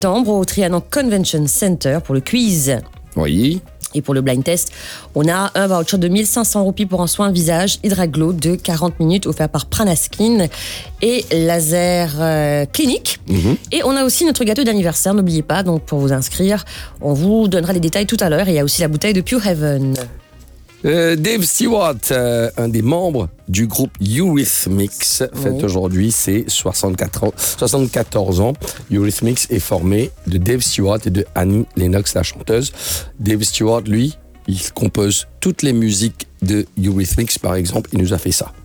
septembre au Trianon Convention Center pour le quiz. Oui. Et pour le blind test, on a un voucher de 1500 roupies pour un soin visage Hydraglow de 40 minutes offert par Pranaskin et Laser Clinique. Et on a aussi notre gâteau d'anniversaire, n'oubliez pas. Donc pour vous inscrire, on vous donnera les détails tout à l'heure. Et il y a aussi la bouteille de Pure Heaven. Dave Stewart, un des membres du groupe Eurythmics, fête aujourd'hui ses 74 ans. Eurythmics est formé de Dave Stewart et de Annie Lennox, la chanteuse. Dave Stewart, lui, il compose toutes les musiques de Eurythmics, par exemple. Il nous a fait ça.